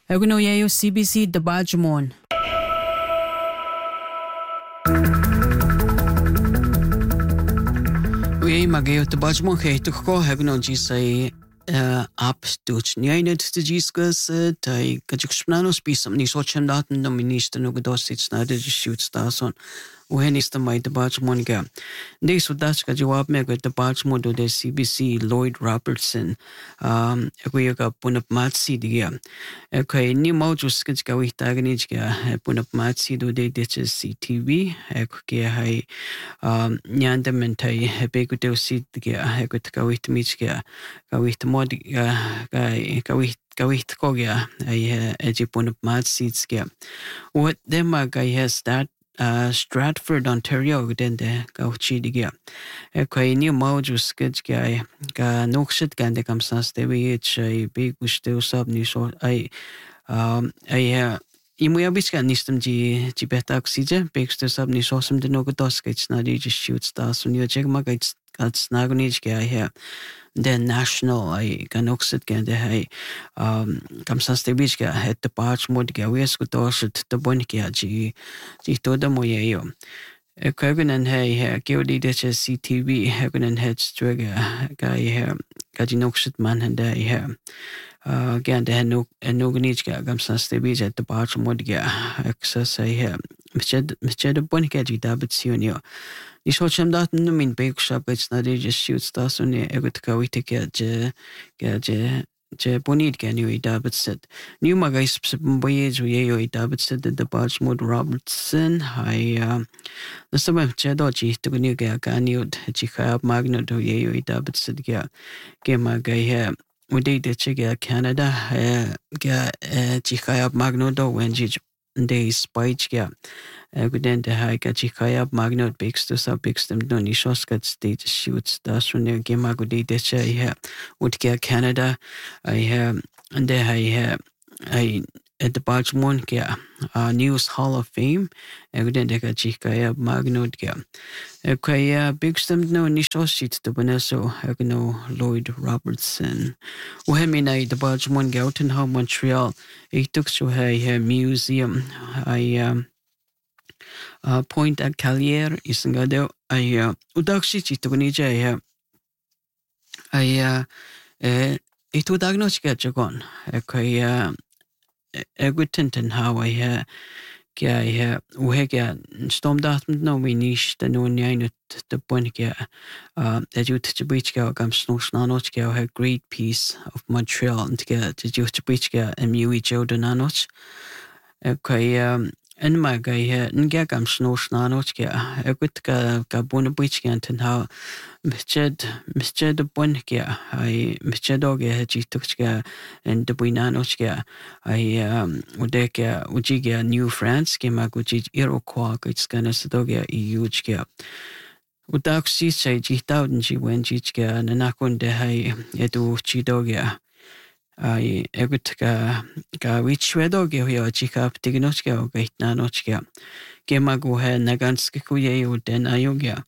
Eguno yayo CBC Dabajmon. We magayo Dabajmon kay tukko eguno jisay up tuch niainet to jiskas tai kajukshnanos pisam ni sochandat no minister no godosit snade shoot stason. वह इस्तेमाल दबाचमोन क्या देश उदास का जवाब में अगर दबाचमोन दो दे CBC लॉयड रॉबर्टसन कोई का पुनप्मात्सी दिया कोई न्यू मौजूद कुछ का वही तागनीज क्या पुनप्मात्सी दो दे देचे CTV क्या है न्यान्द मेंटाई बेकुते उसी क्या कुछ का वही तमीज क्या का वही तमोद का वही को गया ये एजी पुनप्मात्सी क्या वो देमा का ये start Stratford, Ontario, gdende gauchi digia. Koi ni maujus gaya ga nokshit gande kamsas devi chay big ushte usab ni so ai imuya biska nistam ji beta oxygen big ushte usab ni so sam de nogodos gaits na di just shoots da so ni jegma gaits gats nagunij gaya here. The national I ganoksit gande hai kamsas de beach ga het the parch mod ga wes godoshit the bon ga ji toda moyeyo Kogunan hai geodi de CTV hagunan het strega ga here gajinoksit man and here gande no nognij ga kamsas de beach at the parch mod ga access here mched bon ga ji dabit sionio I sočem dat no min bake shop it's not just shoots da so ne egut ka wite je bonit ga new dabit set new magais boyej yo dabit set the Barge Mod Robertson I the some chedo ji to new ga new ji khab magno do yo dabit set ga magai he ude de chiga Canada ga ji khab magno do when ji they spike ga Guden de hai ka chikaya magnot bix to sub bix them no ni shoskat state shoots da sunya gema gudi de chai ha utkia Canada I have and there I at the Baltimore kya News Hall of Fame guden de ka chikaya magnot kya kaya bix them no ni shosit to boneso no Lloyd Robertson uhemina the Baltimore Gauton Hall Montreal it took so hai museum I Point at Callier isngado ay udakshi chitugni ay ito diagnostic jagon kay egwitenten how I kya uhe kya storm dat no minish the no nyainut the point kya edut chbich kya gam snosnanoch kya a great piece of Montreal and kya chbich kya MUE Jodananos kay En magai nga gam snosh nanoch kya egut ka bona bich kya ten how misjed bon kya I misjedog jituk kya en de buinanoch kya I ude kya uji kya New France ke maguji Iroquois it's gonna sedogya EU kya udak si say jitauden ji wen ji kya nanakun de hai edu chidogya I egut ka which wedo ge yo chika ptignochka o gaitnanochka gemagu he naganske kuye u den ayogya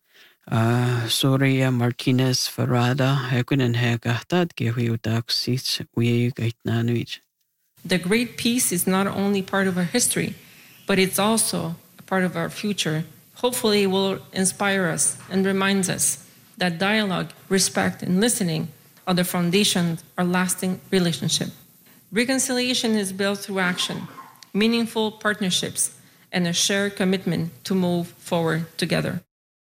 Soria Martinez Ferrada hekunen he gahtad ge yo taxis uye gaitnanuich. The Great Peace is not only part of our history, but it's also a part of our future. Hopefully it will inspire us and reminds us that dialogue, respect, and listening are the foundation of our lasting relationship. Reconciliation is built through action, meaningful partnerships, and a shared commitment to move forward together.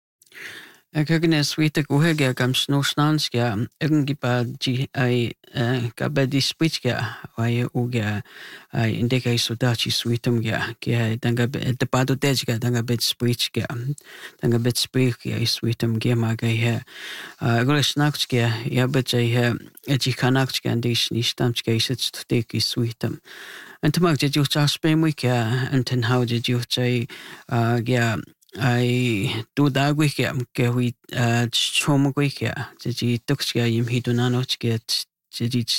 Kagnes wite guhega gam snosnanska egengipa ji I kabedi spitska I uga I indika sodachi switum ga ke danga de pado tejga danga bet spitska danga bet spitska switum ge maga he golesnakska ya betjay he ji kanakska ndish nishtamska isets teki switum and tamag je ju chaspem wika and ten how did you say yeah I do that we get we chom we get the duxia yim hidunanoch get the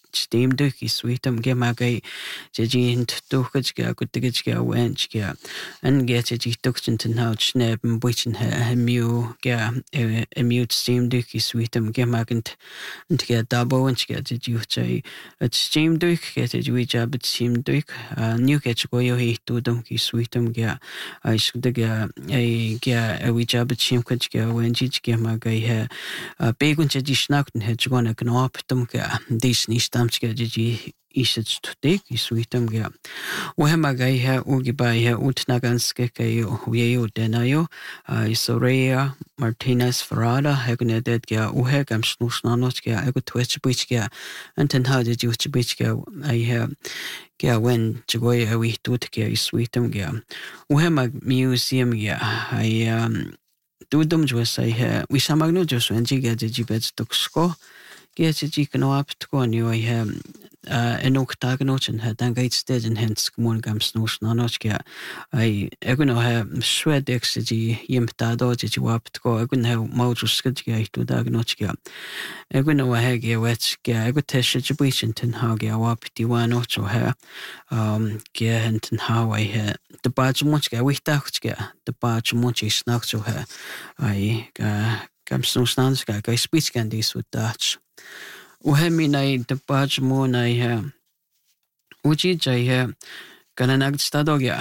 steam do ki sweetum ge magai jin tukaj ga kutigaj ga wench ga and get ji tukchin how snap and bwichin mu ga mute steam do ki sweetum ge magant and get double and get ji chai at steam do get ji job at steam do new get go yo hi to dum ki sweetum ga I should ga a we job at steam kuj ga when ji ga magai ha begun ji snackten het gona knop dum ga dis ni stamske ji isets tutek sweetum ga o magai ha ugi bai ha utnaganske ka yo yo denayo Isorea Martinez Farada hagune det ga o ha gam snusnanos ga I go twitch bich ga anten how did you bich ga I have ga when joy a we tut ga sweetum ga o mag museum ga I dudum just I we samagno just when ji ga ji bet tuksko get ji kan up to go new I have en octagonot had dan gate stage and hence mon gam snus nanoskia I egun ha swedex ji yimta do ji wap to go egun ha mojus skidga to dagnotkia egun ha ge wetska egun tesh ji bichinten ha ge wap di one ocho ha ge henten how I ha the badge mochka we tachka the badge mochi snack so ha I gam snus nanoskia ga speech can this with Dutch o hemi nai de badge mo nai ha uji jai ha kana nag stadogya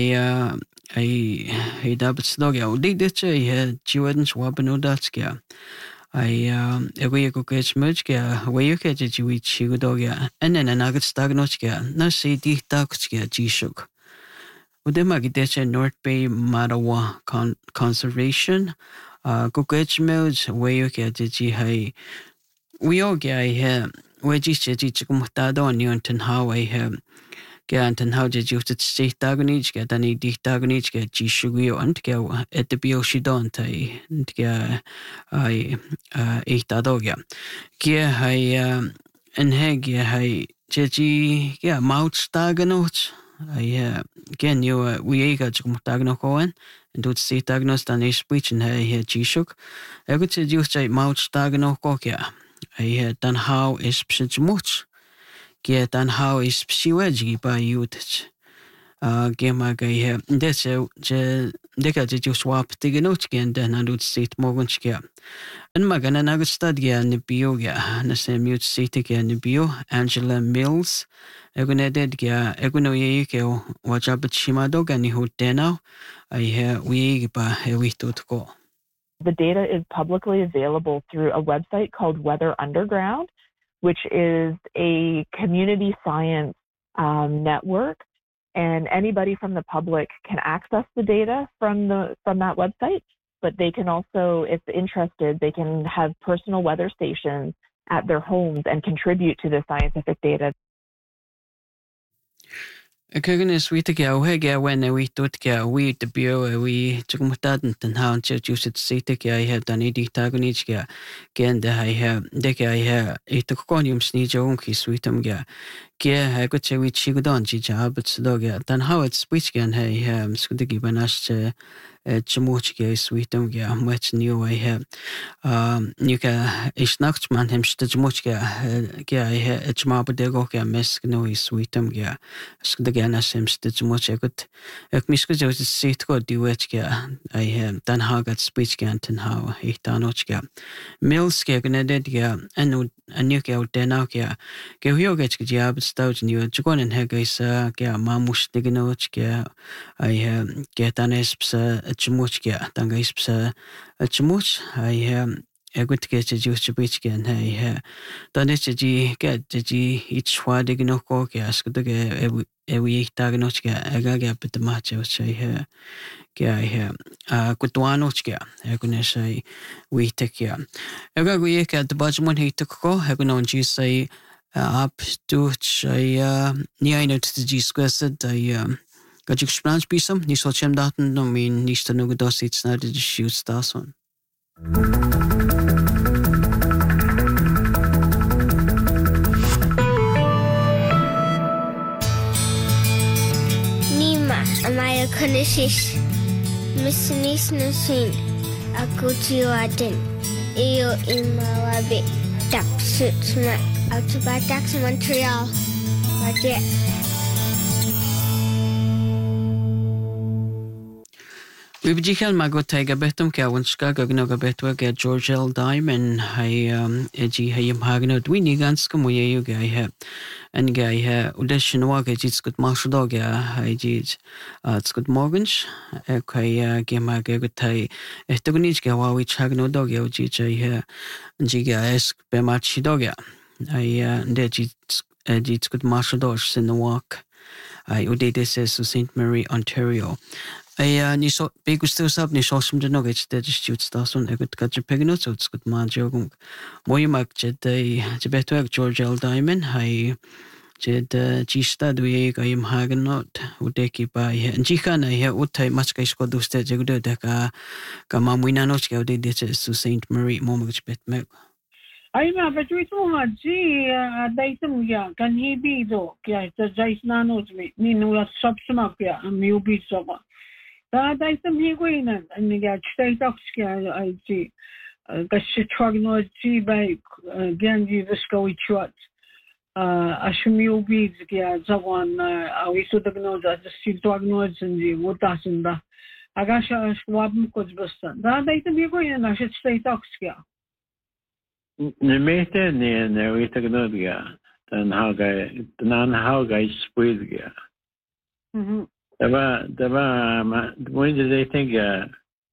ai dabat stadogya o dig de chai ha jiwen swabno datskya ai ego ego kech mujkya we yuke ji chigudogya enen nag stagnochkya na se di takchkya jishuk udemagi de chai North Bay Marawa Conservation go kech muj we yuke ji hai we all get here. We just come on you and how I have get and how did you to say dagonage get any dagonage get G sugar and go at the bioshi don't and get I ate that dog. Get I and heg I Jeji yeah mouth dagonote. I again you we got to come dagonocoin and do say dagonos than a speech and I G shook. I could say you say mouth dagonocokia. I dan how is psitmuch. Get dan how is psiwedgi by youth. Gema gay that's a decade you swap the note again, then I would say Morganska. And Magana Nagastadgia and the bioga, and the same mute seatic and the bio, Angela Mills, Egunedgia, Egunoyeko, watch up at Shimadog and who denau. I hear we by a week to go. The data is publicly available through a website called Weather Underground, which is a community science network, and anybody from the public can access the data from that website. But they can also, if interested, they can have personal weather stations at their homes and contribute to the scientific data. Kugnes we to go hega when we thought go we the bio we took mutatant and how to use it say take I have done it tagonich again the I have deke I have it took conium sneeze onki sweetum ga ge I got we chigudon job but dog then how it's which can I have skudigi banash Chamuchke sweetum ga much new I have Nuka is nachtman him stitchmuchka ga I have a chmabadego ga mesk no sweetum ga skudagana sim stitchmuch I could misko just say to go do it ga I have done how got speech ganten how he danochka milske gneded ga and nuka out denauka ga hyoget job stout new chugon and hegisa ga mamush dignochka I have get an esps Chamuchka, Tangaspsa, a Chamuch, I good get a juice to beach again. I done it to get the G each wadig no cork, ask the every tagnochka, I got up at the match, which I hear. Good one, I couldn't say we take care. I got we at the budget he took go, I could not you say up to near to the G square said I. Gajik sprans bisam, ni sochem daten no mean nista no dos it's not the shoots das one. Nima amaya konishish. Missinis no sin. Akuti waden. Iyo imawabe. Tap suits ma out to Batax, Montreal. That's it. We begin magot taiga betum ka wanska gagnoga betwa ga George L. Diamond hay eji hay magnot we niganska moyeyu ga ha and ga ha udeshinwa ga jitskut marsdo ga hay jit skut morgens kai ga maga gutai etognis ga wawi chagno dog ya uji ha jiga es be machi dog ya ay de jit skut marsdo in the walk ay udedes su St. Marie, Ontario. Ni so begustu sab ni sosum de nogich de stut stason egut kajpegno so skut manjogum moymak jed beto George L. Diamond hay jed gista dwe gayim hagenot udeki by njikana he utai machka isko duste jegude de ka mamuina noch ga de su St. Marie momach betmek Ay ma betuito nga ji daitum ya kan hibi do kya ta jaisna no ni no subsuma kya miubi soba da daitum higuina and ya chtaitox kya ay ji gashchogno ji by ganji viskowi chot ashmiubi kya zawan awiso dagno da sitogno ji wotasinda agasha swabm kozbastan da daitum higuina na chtaitox kya Nemete ne witagnodia dan hauga spuidgia. Dava when did they think yeah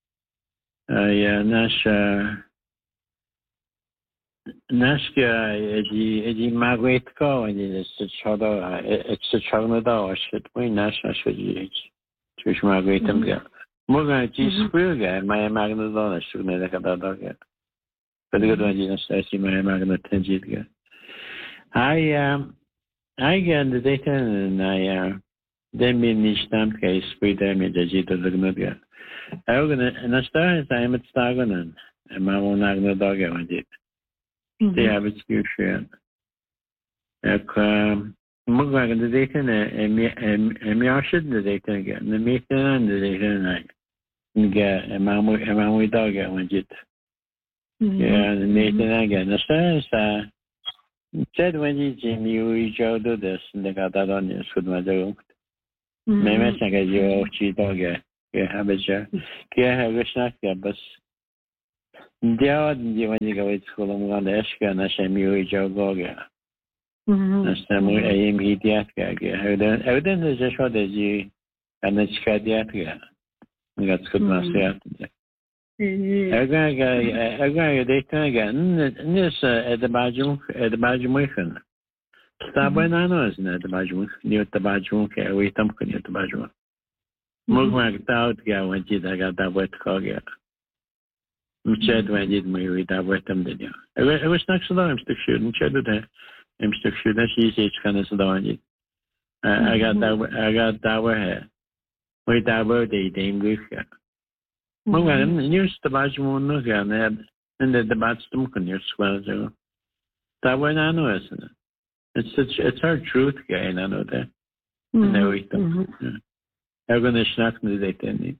nashka edi magwet ko and it's a chagno shit when nasha should chush magwetam ga. Moga ji spuidga my magnodona should ne da but the good one is my magnet tenjit. I get the data and I then mean each time case with them in the Jita Lugnodia. I organize and I started time at Stagonan and my own Agno dog I did. They have its future. Mugwag the data and me shouldn't the data again. The meeting and the data and get a mamma dog I went it. Yeah, Nathan again. The sense said when you Jimmy, you do this and they got that on your food, my dog. Maybe I think you cheat dog. You have a jar. You have a snack, but when you go to school on the Eshka and I say, you go. That's the way I am he the evidence is just what you and it's cardiac. That's good, myself. Aga they can again. This at the Bajumukan. Stabanano is at the Bajumuk, near the Bajumuk, we thumpkin at the Bajumuk. Mugmak out, yeah, when did I got that wet cogger. Said when did me with that wet them did you? I was next to them, stick shooting, shadowed there. I'm stick shooting, she's each kind of down. I got that way. Wait, that word they dame with her. News the Bajmoon and the Batstum can use well. That way, I know, isn't it? It's our truth, guy, I know that. And everything. I'm going to snack me the day.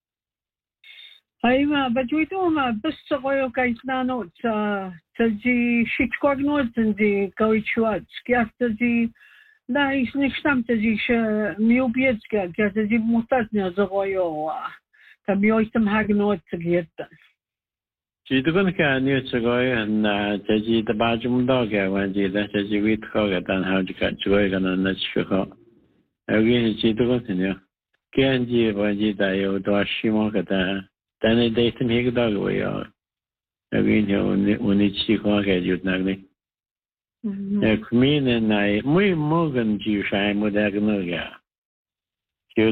But we don't have this oil guys now. It's the shit cognotes and the Kawichuat, Skiafter the nice next time to the Mubietska, get the Mutatna, the oil. Kan vi også have noget til at gøre. Så du kan ikke nyde til at gå, og det er bare som dag, og det er vidt kåret, den har du kan gå, og den er ikke kåret. Og det er du kan ikke. Kan de, hvor det er jo, du har skimåket der. Den er det, som ikke dag, hvor jeg er. Og det er jo, ikke kåret, jo nok. Og kommunen er, muy morgen, de er mod der noget, You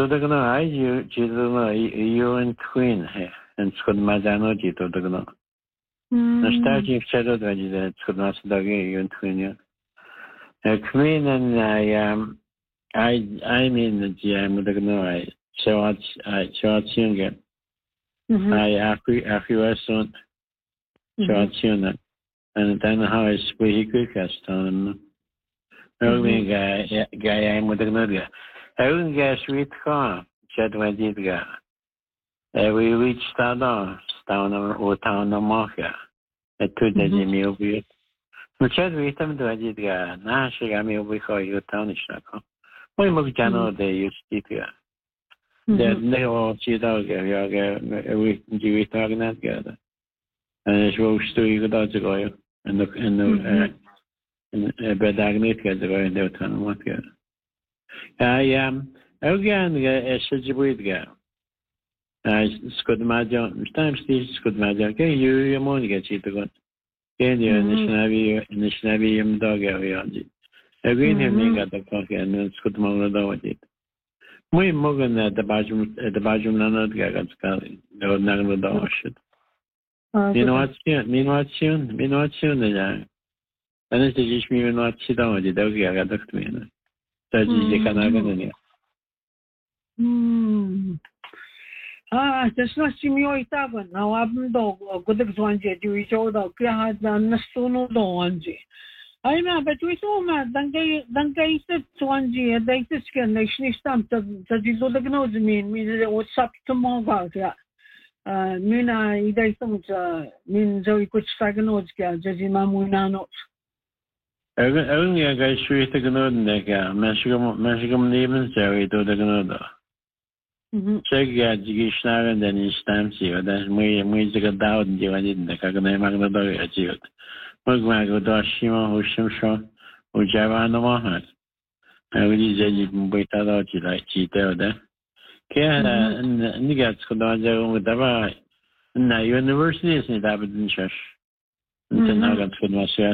and Queen and Scott Mazano Jito Dogno. The starting shadow that Scott Masadagi, you and Queen. Queen and I mean the GM Dogno, I short singer. I after soon short singer. And then how I speak quickest on only guy I'm with the Gnodia. I wouldn't get sweet car, said when did go. We reached down or town of Marker. I took the Jimmy. Muchas veces me diga, na shiga mi ubi ko yu town ishako. Moi mo jano de yustitia. De neo chida ge ya ge we ji tagna ge. And so stu yu da go yo. And bedagnit ge go in de town mo ge. Again ge shijibuit ge. Skud majo, times this skud majo ge yu mo ge chita go. Kenya Nishnavi Mdoga Yaji. Again, he got the coffee and then Scutmona Dawajit. We Mogan at the Bajum Nanad Gagat Scali, no Nagla shit. Meanwhile, soon, and it's the Jishmi not sit down with the dog Gagat me. Such is the Kanagan. That's not Simio Itavan. Now, I'm dog or good exwanji, you showed up, Kiahad and Nastuno Doanji. I remember we saw my Dangai said Swanji, a day to skin, they stamp that you do the nose mean it was up to Monga. Mina, they don't mean so we could stag a note, Jazima Munano. Only a guy sweet the Gnodega, Mashigum Neben, Jerry to the Gnoda. Check Jigishnar and then he stamps you, that's me to get down you and didn't the Kaganay Magna achieved. Mugmago Dashima, who Shimshaw, who Javana Mohammed. I will use wait out like cheater there. Care and Nigats could not go with the right. Now, university is in Aberdeen Church. Until now, that's good myself.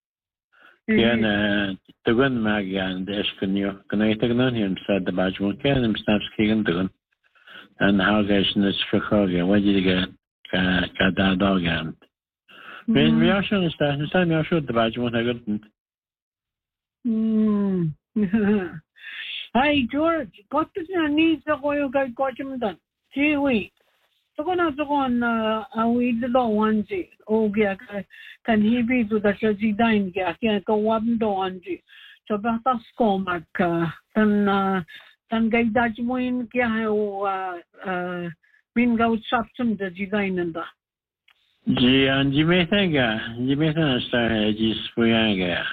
Can the gun Magan, the Escanio, can I take on him, said the Bajman, can him snaps Kegan to and how guys in this for Koga, what did you get? Got that dog and. When we are showing this time, we are sure the Bajman I couldn't. Hi, George, got to need the oil guy got him done. Gee, wait. So, we did not want it. Oh, yeah, can he be to the Shaji Dine? Yeah, can't go one on it. So, about a scomac, then get that win, been go shop some the Jidine and the. Gee, and you may think, Spuyanga.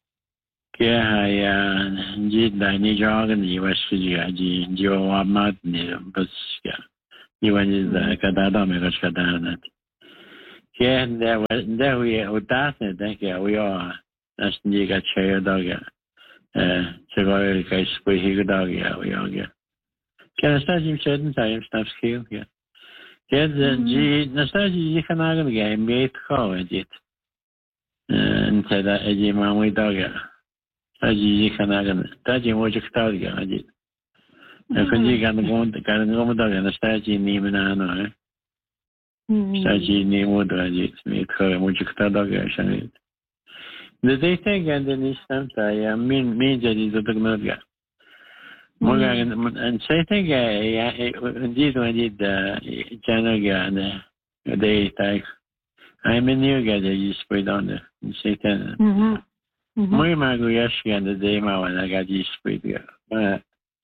Yeah, did I need your organ, you was Joe Martin, but you went in the Cadadome, was Cadan. Yeah, there we are, with that, thank you, we are. That's the got chair dog. So I guess we dog, we are. Can I start you certain times, stop skill? Yeah. Yes, Nastasia, you can argue again, made call it. And said that a Jim we dog. You can argue that you watch a star. I did. And when you got the one to get a normal dog and a statue name and I know. Statue name would I did, made her and watch a star dog. The day thing and then this time I mean that is the Gnoga. And say thing, indeed, when I did Janaga and day type, I'm a new guy that you spread on the Satan. My Maguyashi and the day my when I got you spread here. My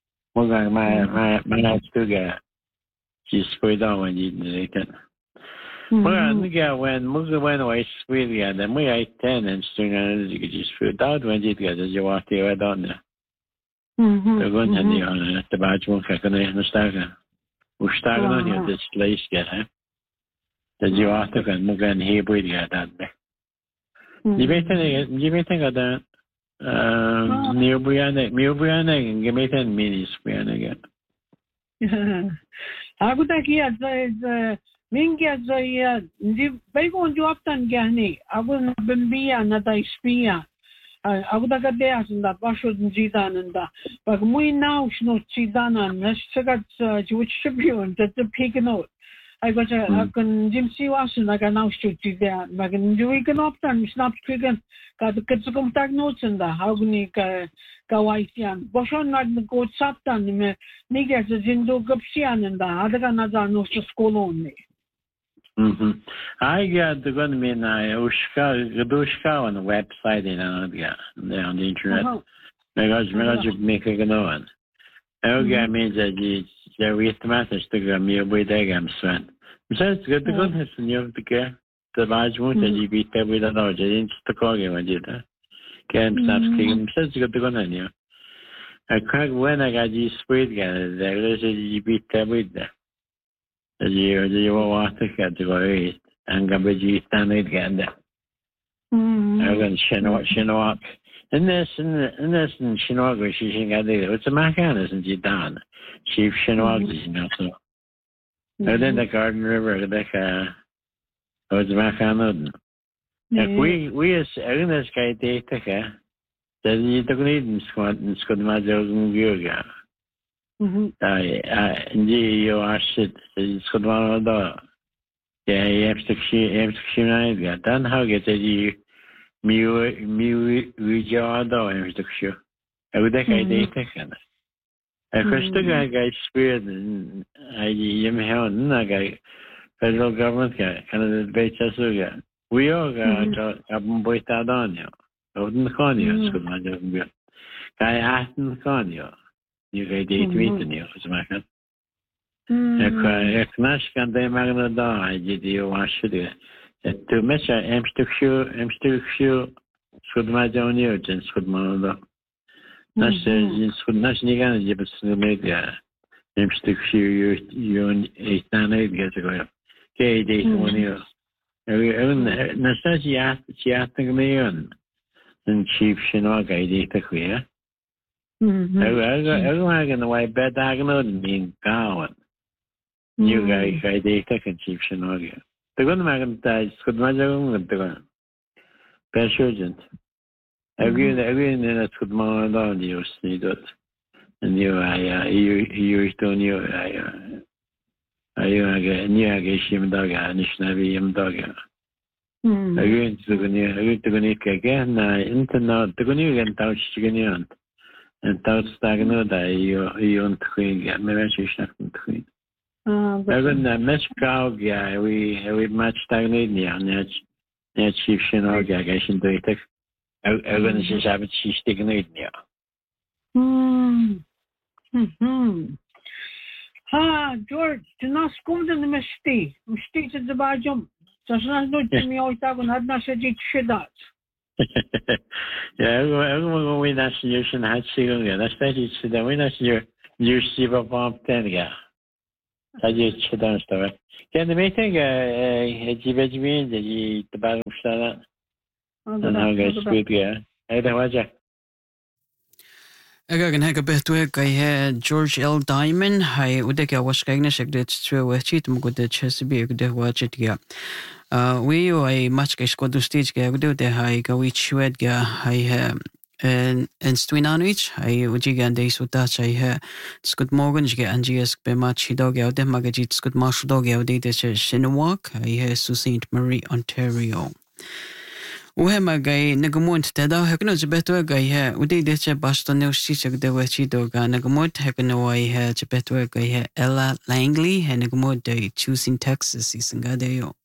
two guy, she spread on when you did it. Well, when Muga went away spread here, then we ate 10 and string and you could just spread out when you get as you walk there on there. The one had the Bajman Kakane and the Staga. Who started on your displays get, huh? The Joatak and Mugan Hebrew get that. You may think of that. New Brianna and give me 10 minutes, Brianna again. I would like here, Mingas, the Bagon Joaptan Gani, I will not be another spear. I would have got in the Bashud and Zidan and that. But we now know Zidan and let's check out Jewish Tribune that the pig note. I got a Jim C. Watson, I can now shoot you there. But we can often snap chicken, got the kids to contact notes in the how can you go I see and Boshon not the good Saptan, Niggas is in the Gupsian and the other another knows to school only. I got the gun mean Ushka on the website in on the internet. Because you make a good one. I means that the with message to go me away there, I'm sweat. Besides, good the goodness in you of the care. تبعجمو تجيبي تبي لا نوجين تقاقي وجدا كان بسافكي مسج قدقنا نيو أكاك وانا قاعد سبيد قاعد زغلش تجيبي تبي ده تجي وواتك تقولي أنك بيجي تانيت قاعد أغن شنواك الناس شنواك وشيشين قاعدين وتما كان اسمه دان شيف شنواك جناسو أغن the Garden River ذاك وتما كانوا we أغن سكايتي تكا تجي تقولين نسكت ما جوزن بيوجا نجي يواشد نسكت ما ندا يمسكشي نايد قاعد هاو تجي ميو ويجادا يمسكشو أقول كايدي تكنا أكشتك كاي سبيد أي يمهون ناقاي federal government كان البيت سوغا ويوغا كابن بويتا دانيو ودن خانيو سكول ما جاكم بيو كاي أحسن خانيو يوغا ديت ميتنيو زماكن أكناش كان دايما غندا يجيديو واشدو تو مثلا امستكشو سكول ما جاونيو جن سكول ما ندا ناش نيغان جيبس نميديا امستكشو يون ايتانيد جاتو كي ديت مونيو نساجي سياتنغنيون نشيف شنو قايدي تكويا أغن واي بداغنو مين كاون نيو قايدي تكن شيف شنو قايدي تقول ما كنت سكت ما جاكم تقول بيرشوجنت أقول أنا سكت ما لا نيوس نيدوت نيو يستونيو أيوة نيو أجيشيم داعا نشنابي يم داعا أقول تقولي كأنه أنت نا تقولي أنت تاوشيني أنت تاوستاغنو دا يون تخين ما بيشيش نكون تخين أقول مش كاوجا we match تاغني يعني نشيف شنو أجيشين دويتك أقول نشيش عبد شيش تغني ها جورج تناس كومدن مشتي تزباجم تشناس نوت ميو تاغن هدنا شجيت شدات يا أقول وين ناشيوشن هاتشيغن ناشتاجي شدا وين ناشيو يوشيبا بام تنجا هاجي شدا نشتغل كان ميتنج جيبين جي تبارك مشتاق أنا هاجي سبيتيا هذا واجه أجاكن هيك بهتوه كاي جورج إل دايمن هاي ودك أوش كاينة شكلت تسوي وحشيت مقدر تشسبي كده واجد جا ويو هاي ماتش كاي سكودو ستيج كا كده هاي كوي تشويد كا هاي انستوينانويتش هاي وجي كان دي سوتاش هاي سكود مورغن جا أنجيس بماتش هيدوغ وده ما جيت سكود مارش دوغ وده ده شنواك هاي سوسينت ماري أونتاريو وهم جاي نجمون تدا هكنو جبتوا جاي ودي ده باستون وشيء كده وشيء دوغا نجمون هكنو واي جبتوا جاي إلا لانغلي هنجمون ده choosing Texas يسنجا ده يو